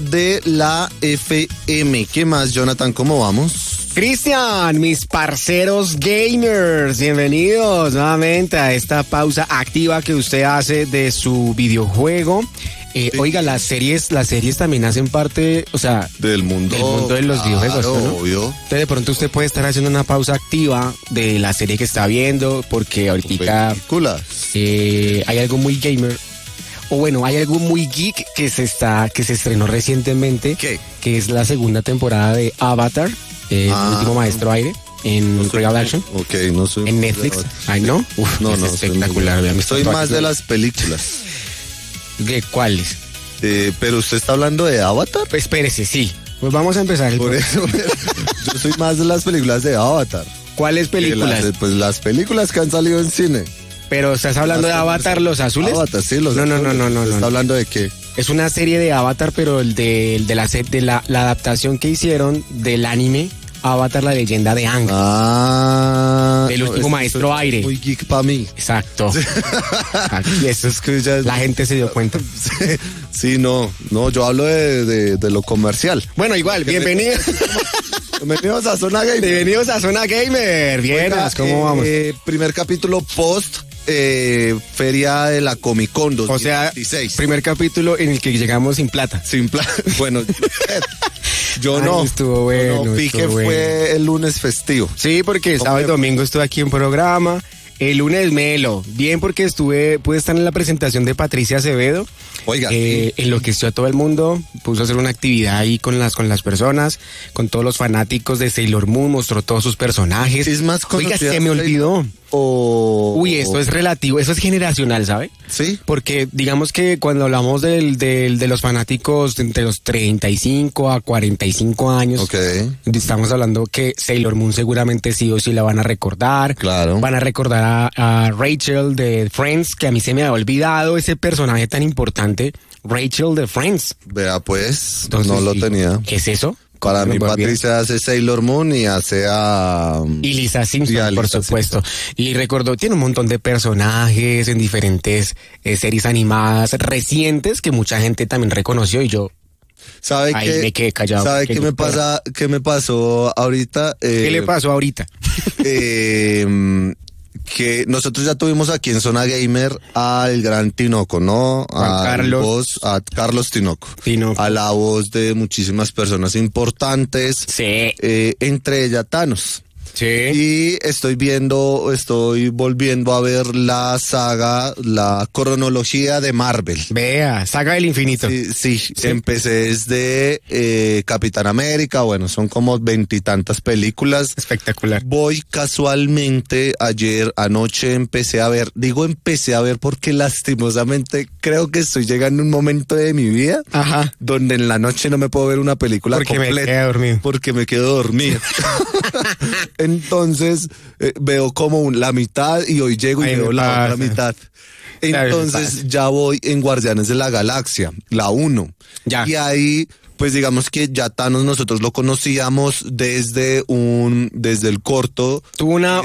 de la FM. ¿Qué más, Jonathan? ¿Cómo vamos? Cristian, mis parceros gamers, bienvenidos nuevamente a esta pausa activa que usted hace de su videojuego. Sí. Oiga, las series también hacen parte, o sea, del mundo de los videojuegos, ¿no? Obvio. Entonces, de pronto usted puede estar haciendo una pausa activa de la serie que está viendo, porque ahorita hay algo muy gamer. O bueno, hay algo muy geek que se estrenó recientemente. ¿Qué? Que es la segunda temporada de Avatar, el último maestro aire, en Real Action. Ok, no soy. En Netflix. Ay, ¿no? Uf, no, es espectacular. Soy más de las películas. ¿De cuáles? Pero usted está hablando de Avatar. Pues espérese, sí. Pues vamos a empezar. Por eso, yo soy más de las películas de Avatar. ¿Cuáles películas? Pues las películas que han salido en cine. Pero ¿estás hablando de Avatar, los azules? Avatar, sí, los azules. No. ¿Está hablando de qué? Es una serie de Avatar, pero de la adaptación que hicieron del anime Avatar, la leyenda de Aang. El último maestro aire. Muy geek para mí. Exacto. Aquí eso es que ya la gente se dio cuenta. Sí, no, yo hablo de lo comercial. Bueno, igual, bienvenidos. Bienvenidos a Zona Gamer. Bienvenidos a Zona Gamer. Bien, ¿cómo vamos? Primer capítulo post Feria de la Comic Con 2016. O sea, primer capítulo en el que llegamos sin plata. Sin plata. Bueno, yo no. Estuvo bueno. Pique fue el lunes festivo. Sí, porque el sábado y domingo estuve aquí en programa. El lunes melo. Bien, porque pude estar en la presentación de Patricia Acevedo. Oiga. Enloqueció a todo el mundo. Puso a hacer una actividad ahí con las personas, con todos los fanáticos de Sailor Moon. Mostró todos sus personajes. Es más Oiga, se me olvidó. Uy, esto es relativo, eso es generacional, ¿sabe? Sí. Porque digamos que cuando hablamos de los fanáticos entre los 35 a 45 años, okay, estamos hablando que Sailor Moon seguramente sí o sí la van a recordar. Claro. Van a recordar a Rachel de Friends, que a mí se me ha olvidado ese personaje tan importante, Rachel de Friends. Vea pues, entonces, no lo tenía. ¿Qué es eso? Para mí Patricia hace Sailor Moon y hace a... Y Lisa Simpson, por supuesto. Y recordó, tiene un montón de personajes en diferentes series animadas recientes que mucha gente también reconoció y yo... ¿Sabe ahí me quedé callado. ¿Sabe qué me pasó ahorita? ¿Qué le pasó ahorita? Que nosotros ya tuvimos aquí en Zona Gamer al gran Tinoco, ¿no? A Carlos Tinoco. A la voz de muchísimas personas importantes. Sí. Entre ellas Thanos. Sí. Y estoy volviendo a ver la cronología de Marvel. Vea, saga del infinito. Sí. Empecé desde Capitán América, bueno, son como 20 y tantas películas. Espectacular. Voy casualmente, anoche empecé a ver porque lastimosamente creo que estoy llegando a un momento de mi vida donde en la noche no me puedo ver una película completa. Porque me quedo dormido. Entonces veo como la mitad y hoy llego y veo la otra mitad. Entonces ya voy en Guardianes de la Galaxia, la 1. Ya. Y ahí, pues digamos que ya Thanos nosotros lo conocíamos desde el corto. Tuvo una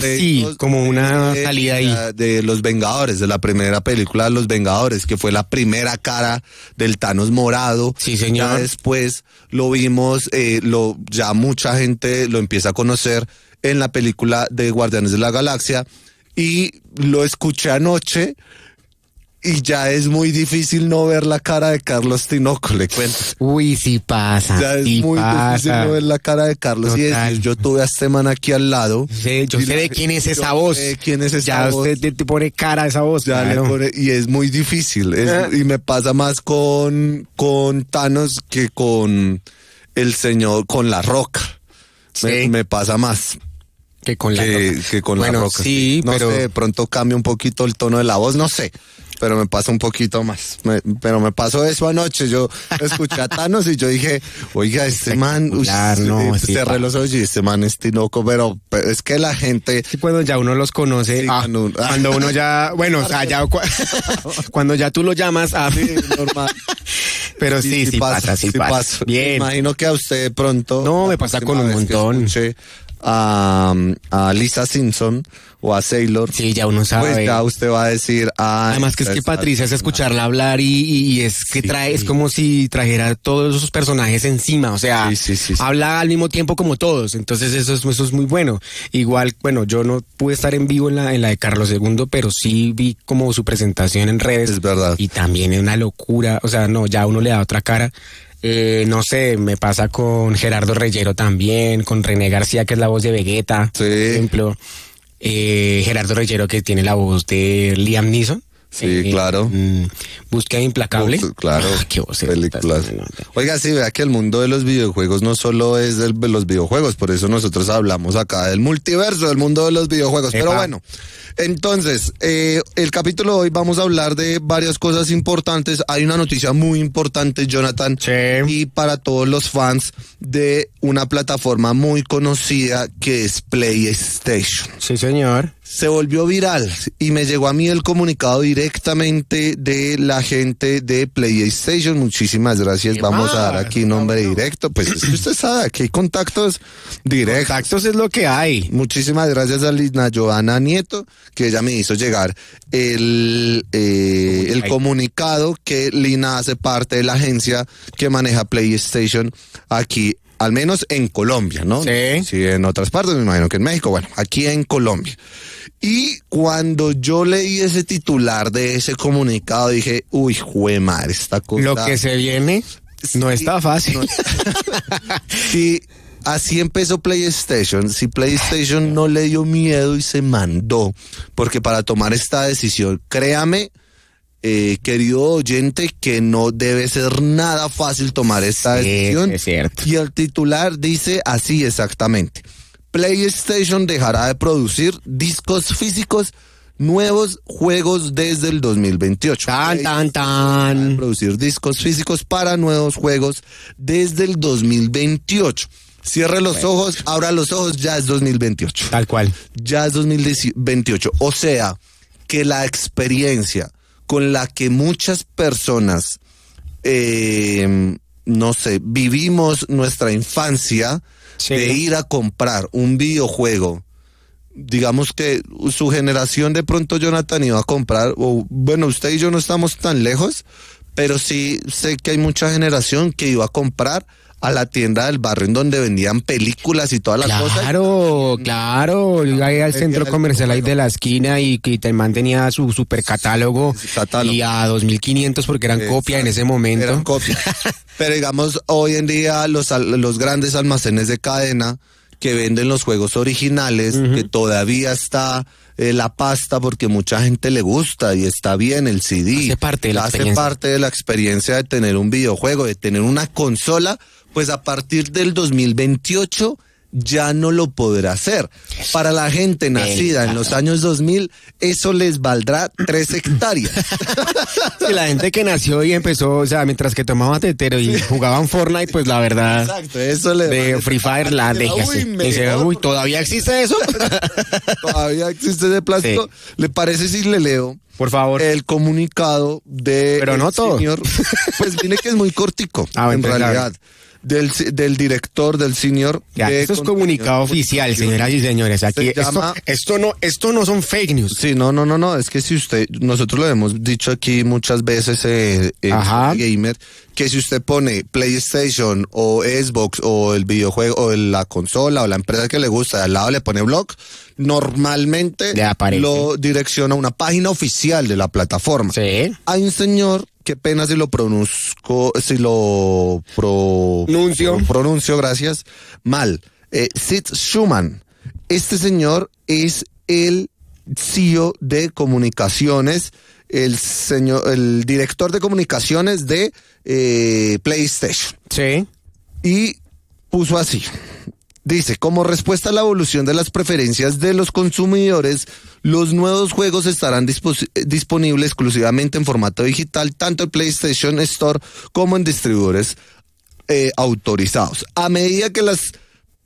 salida ahí. De Los Vengadores, de la primera película de Los Vengadores, que fue la primera cara del Thanos morado. Sí, señor. Ya después lo vimos, ya mucha gente lo empieza a conocer en la película de Guardianes de la Galaxia y lo escuché anoche. Y ya es muy difícil no ver la cara de Carlos Tinoco, le cuento. Uy, sí pasa. Ya es muy difícil no ver la cara de Carlos. Total. Y decir, yo tuve a este man aquí al lado. Sí, yo sé de quién es esa voz. ¿Quién es esa voz? Ya usted te pone cara a esa voz. Ya claro. le pone, y es muy difícil. Y me pasa más con Thanos que con el señor, con La Roca. Sí. Me pasa más. Que con La Roca. Sí, no pero... sé, de pronto cambia un poquito el tono de la voz, no sé. Pero me pasa un poquito más. Pero me pasó eso anoche. Yo escuché a Thanos y yo dije, oiga, este man, cerré los ojos y este man es Tinoco, pero es que la gente... Sí, cuando ya uno los conoce, cuando uno ya, bueno, o sea, ya cuando ya tú lo llamas, sí, normal. Pero sí pasa. Bien. Me imagino que a usted de pronto... No, me pasa con un montón. a Lisa Simpson o a Sailor, Sí, ya uno sabe. pues ya usted va a decir, Además que es que Patricia es escucharla hablar y es que Sí. trae, es como si trajera todos esos personajes encima, o sea, Sí. habla al mismo tiempo como todos, entonces eso es muy bueno. Igual, bueno, yo no pude estar en vivo en la de Carlos II, pero sí vi como su presentación en redes. Es verdad. Y también es una locura, o sea, no, ya uno le da otra cara. No sé, me pasa con Gerardo Reyero también, con René García, que es la voz de Vegeta, Sí. por ejemplo. Gerardo Reyero, que tiene la voz de Liam Neeson. Sí, claro. Búsqueda implacable. Claro, Ah, qué voz películas. Oiga, sí, vea que el mundo de los videojuegos no solo es de los videojuegos, por eso nosotros hablamos acá del multiverso, del mundo de los videojuegos. Pero Epa. bueno, entonces, el capítulo de hoy vamos a hablar de varias cosas importantes. Hay una noticia muy importante, Jonathan, Sí. y para todos los fans de una plataforma muy conocida que es PlayStation. Sí, señor. Se volvió viral y me llegó a mí el comunicado directamente de la gente de PlayStation. Muchísimas gracias. ¿Qué Vamos a dar más? aquí nombre directo. Pues es que usted sabe que hay contactos directos. Contactos es lo que hay. Muchísimas gracias a Lina Joana Nieto, que ella me hizo llegar el comunicado que Lina hace parte de la agencia que maneja PlayStation aquí, al menos en Colombia, ¿no? Sí. Sí, en otras partes, me imagino que en México, bueno, aquí en Colombia. Y cuando yo leí ese titular de ese comunicado, dije, uy, jue madre, esta cosa. Lo que se viene no Sí, está fácil. Sí, así empezó PlayStation. Si PlayStation no le dio miedo y se mandó, porque para tomar esta decisión, créame, querido oyente, que no debe ser nada fácil tomar esta Sí, decisión. es cierto. Y el titular dice así exactamente: PlayStation dejará de producir discos físicos, nuevos juegos desde el 2028. Tan, tan, Dejará de tan. producir discos físicos para nuevos juegos desde el 2028. Cierre los ojos, abra los ojos, ya es 2028. Tal cual. Ya es 2028. O sea, que la experiencia con la que muchas personas, no sé, vivimos nuestra infancia, Sí. de ir a comprar un videojuego, digamos que su generación de pronto, Jonathan, iba a comprar, o bueno, usted y yo no estamos tan lejos, pero sí sé que hay mucha generación que iba a comprar a la tienda del barrio en donde vendían películas y todas las cosas. Claro. Yo iba ahí al centro comercial ahí de la esquina y que te mantenía su super catálogo. Catálogo. Y a 2.500 porque eran copia en ese momento. Eran copias. Pero digamos, hoy en día los grandes almacenes de cadena que venden los juegos originales, que todavía está la pasta porque mucha gente le gusta y está bien el CD. Hace parte de la Hace experiencia. parte de la experiencia de tener un videojuego, de tener una consola, pues a partir del 2028 ya no lo podrá hacer. Para la gente nacida en los años 2000, eso les valdrá 3 hectáreas. Y la gente que nació y empezó, o sea, mientras que tomaba tetero y jugaban Fortnite, pues la verdad, Exacto, eso le de Free Fire la Uy, deja así. mejor. Dice, uy, ¿todavía existe eso? Todavía existe ese plástico. Sí. ¿Le parece si le leo Por favor. el comunicado de Pero no el todo. señor? Pues viene que es muy cortico, Ah, bueno, en pues, realidad. Del director, del senior. Ya, de esto es contenido comunicado de oficial, publicación. señoras y señores. Aquí, Se llama- esto no son fake news. Sí, no, es que si usted, nosotros lo hemos dicho aquí muchas veces en Ajá. Gamer, que si usted pone PlayStation o Xbox o el videojuego o la consola o la empresa que le gusta, al lado le pone blog, normalmente Le aparece. lo direcciona a una página oficial de la plataforma. Sí. Hay un señor, qué pena si lo pronuncio, pronuncio, gracias, mal. Sid Schumann. Este señor es el CEO de comunicaciones, el director de comunicaciones de PlayStation. Sí. Y puso así. Dice, como respuesta a la evolución de las preferencias de los consumidores, los nuevos juegos estarán disponibles exclusivamente en formato digital, tanto en PlayStation Store como en distribuidores autorizados. A medida que las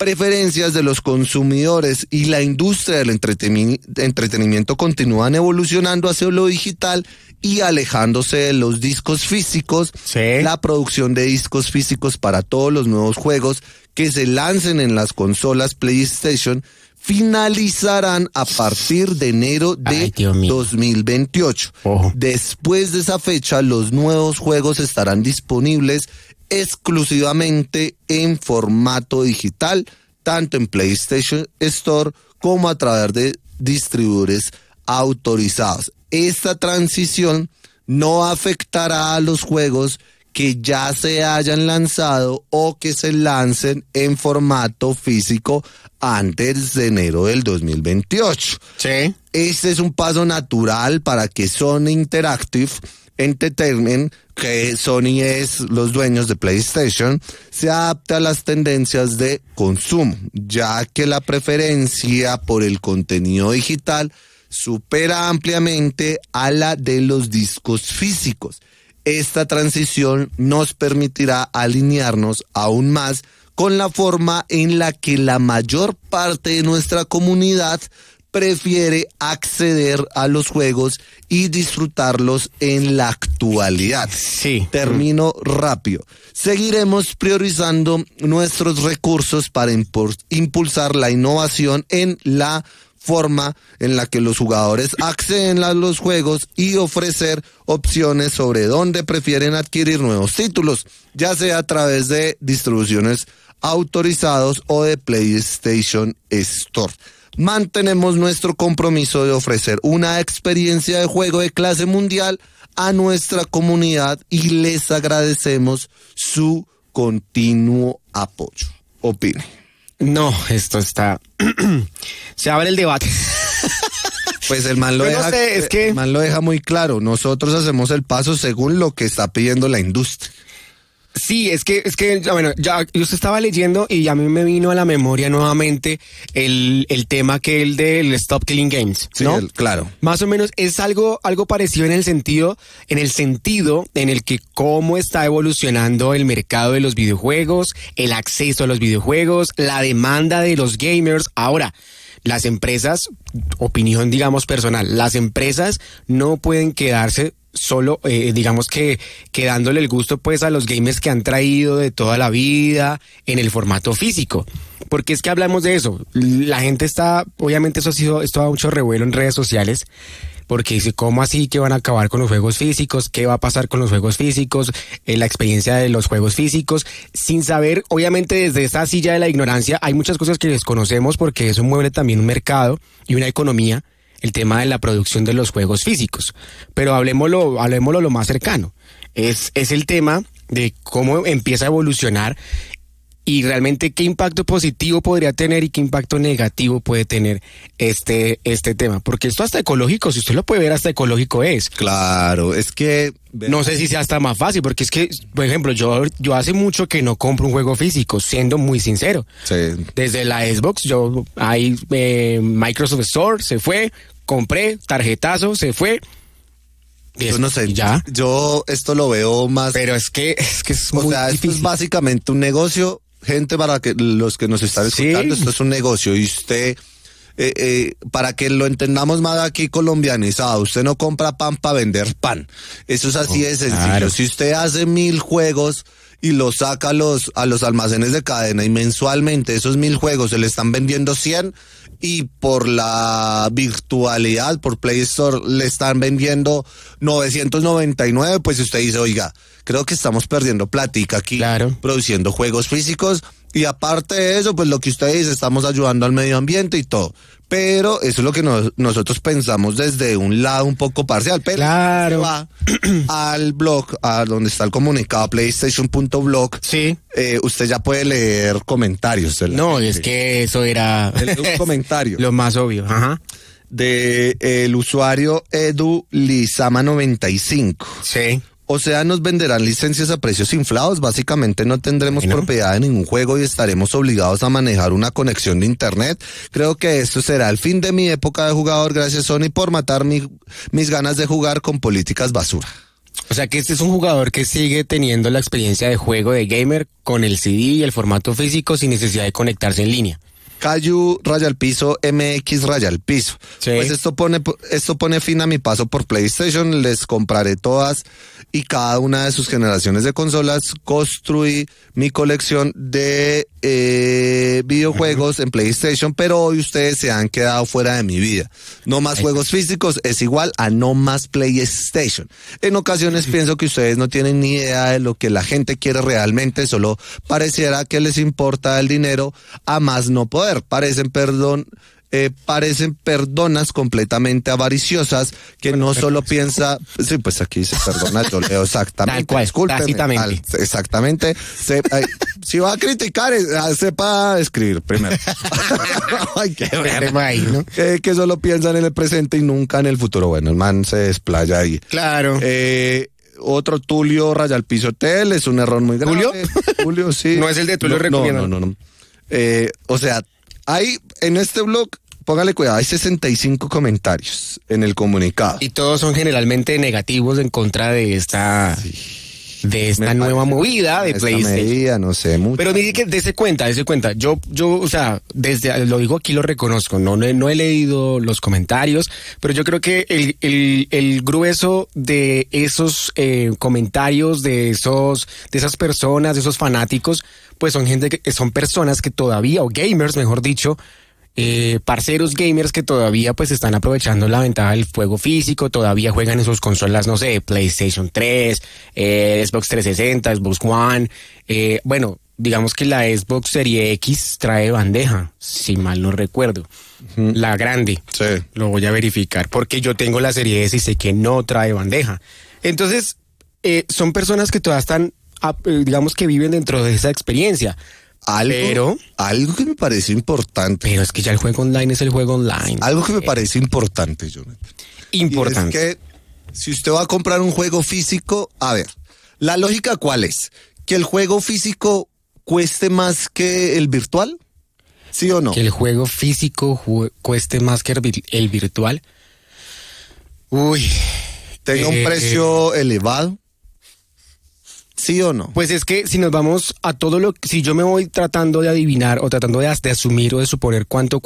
preferencias de los consumidores y la industria del entretenimiento continúan evolucionando hacia lo digital y alejándose de los discos físicos, Sí. la producción de discos físicos para todos los nuevos juegos que se lancen en las consolas PlayStation finalizarán a partir de enero de Ay, Dios mío. 2028. Ojo. Después de esa fecha, los nuevos juegos estarán disponibles exclusivamente en formato digital, tanto en PlayStation Store como a través de distribuidores autorizados. Esta transición no afectará a los juegos que ya se hayan lanzado o que se lancen en formato físico antes de enero del 2028. Sí. Este es un paso natural para que Sony Interactive Entertainment, que Sony es los dueños de PlayStation, se adapte a las tendencias de consumo, ya que la preferencia por el contenido digital supera ampliamente a la de los discos físicos. Esta transición nos permitirá alinearnos aún más con la forma en la que la mayor parte de nuestra comunidad prefiere acceder a los juegos y disfrutarlos en la actualidad. Sí. Termino rápido. Seguiremos priorizando nuestros recursos para impulsar la innovación en la forma en la que los jugadores acceden a los juegos y ofrecer opciones sobre dónde prefieren adquirir nuevos títulos, ya sea a través de distribuciones autorizados o de PlayStation Store. Mantenemos nuestro compromiso de ofrecer una experiencia de juego de clase mundial a nuestra comunidad y les agradecemos su continuo apoyo. Opine. No, esto está... Se abre el debate. Pues el man lo Yo no deja, sé, es que- el man lo deja muy claro. Nosotros hacemos el paso según lo que está pidiendo la industria. Sí, es que, bueno, ya yo estaba leyendo y a mí me vino a la memoria nuevamente el tema que el del Stop Killing Games, Sí, ¿no? claro. Más o menos es algo parecido en el sentido en el que cómo está evolucionando el mercado de los videojuegos, el acceso a los videojuegos, la demanda de los gamers. Ahora, las empresas, opinión digamos personal, las empresas no pueden quedarse solo, digamos que dándole el gusto pues a los gamers que han traído de toda la vida en el formato físico. Porque es que hablamos de eso. La gente está, obviamente esto ha mucho revuelo en redes sociales, porque dice, ¿cómo así que van a acabar con los juegos físicos? ¿Qué va a pasar con los juegos físicos? La experiencia de los juegos físicos, sin saber, obviamente desde esa silla de la ignorancia, hay muchas cosas que desconocemos porque eso mueve también un mercado y una economía, el tema de la producción de los juegos físicos. Pero hablemoslo lo más cercano. Es el tema de cómo empieza a evolucionar y realmente qué impacto positivo podría tener y qué impacto negativo puede tener este tema. Porque esto hasta ecológico, si usted lo puede ver, hasta ecológico es. Claro, es que... No sé si sea hasta más fácil, porque es que, por ejemplo, yo hace mucho que no compro un juego físico, siendo muy sincero. Sí. Desde la Xbox, Microsoft Store se fue, compré, tarjetazo, se fue. Yo no sé, Ya. yo esto lo veo más... Pero es que es o muy sea, esto difícil. es básicamente un negocio. Gente, para que los que nos están Sí. escuchando, esto es un negocio y usted, para que lo entendamos más aquí colombianizado, usted no compra pan para vender pan. Eso es así de sencillo. claro. Si usted hace 1000 juegos y los saca a los almacenes de cadena y mensualmente esos 1000 juegos se le están vendiendo 100 y por la virtualidad, por Play Store, le están vendiendo 999, pues usted dice, oiga, creo que estamos perdiendo plática aquí, Claro. produciendo juegos físicos, y aparte de eso, pues lo que usted dice, estamos ayudando al medio ambiente y todo. Pero eso es lo que nosotros pensamos desde un lado un poco parcial. Pero Claro. se va al blog, a donde está el comunicado, PlayStation.blog. Sí. Usted ya puede leer comentarios. de la No, gente. es que eso era Un comentario lo más obvio. Ajá. de el usuario Edu Lizama 95. Sí. O sea, nos venderán licencias a precios inflados. Básicamente no tendremos Bueno. propiedad de ningún juego y estaremos obligados a manejar una conexión de internet. Creo que esto será el fin de mi época de jugador. Gracias, Sony, por matar mis ganas de jugar con políticas basura. O sea que este es un jugador que sigue teniendo la experiencia de juego de gamer con el CD y el formato físico sin necesidad de conectarse en línea. Cayu _MX _. Sí. Pues esto pone fin a mi paso por PlayStation. Les compraré todas y cada una de sus generaciones de consolas. Construí mi colección de videojuegos en PlayStation, pero hoy ustedes se han quedado fuera de mi vida. No más juegos físicos es igual a no más PlayStation. En ocasiones pienso que ustedes no tienen ni idea de lo que la gente quiere realmente, solo pareciera que les importa el dinero a más no poder. Parecen personas completamente avariciosas que no solo piensa, sí, pues aquí se perdona, yo leo exactamente. Tal cual, Discúlpeme, tácitamente. Exactamente. Si va a criticar, sepa escribir primero. Ay, qué verga. Ahí, ¿no? Que solo piensan en el presente y nunca en el futuro. Bueno, el man se desplaya ahí. Claro. Otro Tulio raya al piso hotel, es un error muy grave. ¿Tulio? Tulio, sí. No es el de Tulio recomienda. No. O sea, hay en este blog, póngale cuidado, hay 65 comentarios en el comunicado. Y todos son generalmente negativos en contra de esta nueva movida de PlayStation. Medida, no sé mucho. Pero mire que dese cuenta. Yo, o sea, lo digo aquí, lo reconozco. No he leído los comentarios, pero yo creo que el grueso de esos comentarios, de esas personas, de esos fanáticos, pues son personas que todavía, o gamers, mejor dicho, parceros gamers que todavía pues están aprovechando la ventaja del juego físico, todavía juegan en sus consolas, no sé, PlayStation 3, Xbox 360, Xbox One, bueno, digamos que la Xbox Series X trae bandeja, si mal no recuerdo, la grande, sí. Lo voy a verificar, porque yo tengo la Series S y sé que no trae bandeja. Entonces, son personas que todavía están, digamos que viven dentro de esa experiencia. Algo que me parece importante. Pero es que ya el juego online es el juego online. Algo que me parece importante, Jonathan. Importante. Y es que si usted va a comprar un juego físico, a ver, ¿la lógica cuál es? ¿Que el juego físico cueste más que el virtual? ¿Sí o no? ¿Que el juego físico cueste más que el virtual? Uy. ¿Tenga un precio elevado? ¿Sí o no? Pues es que si nos vamos a si yo me voy tratando de adivinar o tratando de asumir o de suponer cuánto